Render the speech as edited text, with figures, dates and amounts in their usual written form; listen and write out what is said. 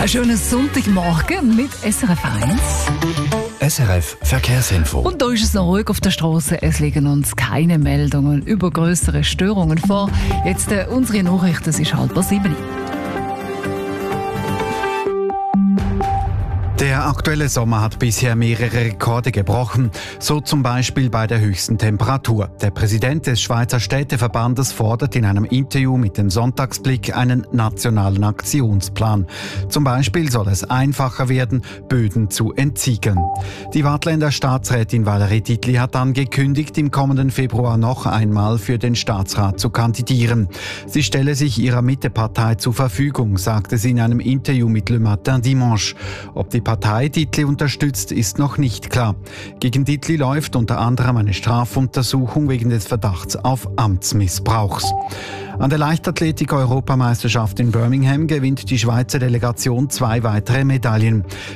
Einen schönen Sonntagmorgen mit SRF 1. SRF Verkehrsinfo. Und da ist es noch ruhig auf der Straße. Es liegen uns keine Meldungen über grössere Störungen vor. Jetzt unsere Nachrichten, es ist 6:30. Der aktuelle Sommer hat bisher mehrere Rekorde gebrochen, so zum Beispiel bei der höchsten Temperatur. Der Präsident des Schweizer Städteverbandes fordert in einem Interview mit dem Sonntagsblick einen nationalen Aktionsplan. Zum Beispiel soll es einfacher werden, Böden zu entsiegeln. Die Waadtländer Staatsrätin Valerie Dietli hat angekündigt, im kommenden Februar noch einmal für den Staatsrat zu kandidieren. Sie stelle sich ihrer Mittepartei zur Verfügung, sagte sie in einem Interview mit Le Matin Dimanche. Ob die Partei Dietli unterstützt, ist noch nicht klar. Gegen Dietli läuft unter anderem eine Strafuntersuchung wegen des Verdachts auf Amtsmissbrauchs. An der Leichtathletik-Europameisterschaft in Birmingham gewinnt die Schweizer Delegation 2 weitere Medaillen.